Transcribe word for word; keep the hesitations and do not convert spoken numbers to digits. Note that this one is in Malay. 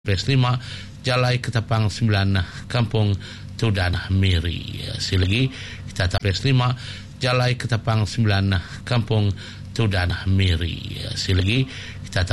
Pes lima Jalai Ketapang sembilan Kampung Tudan Miri. Silagi kita tak Pes lima Jalai Ketapang sembilan Kampung Tudan Miri. Silagi kita tak